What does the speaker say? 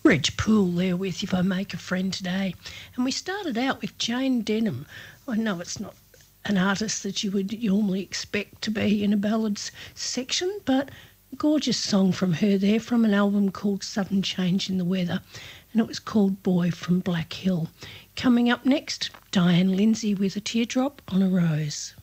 Reg Poole there with If I Make a Friend Today. And we started out with Jane Denham. I know it's not an artist that you would normally expect to be in a ballads section, but a gorgeous song from her there from an album called Sudden Change in the Weather, and it was called Boy from Black Hill. Coming up next, Diane Lindsay with A Teardrop on a Rose.